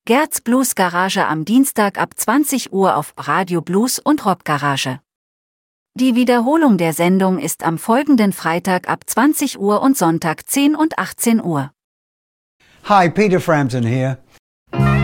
Gerds Blues Garage am Dienstag ab 20 Uhr auf Radio Blues und Rock Garage. Die Wiederholung der Sendung ist am folgenden Freitag ab 20 Uhr und Sonntag 10 und 18 Uhr. Hi, Peter Frampton here.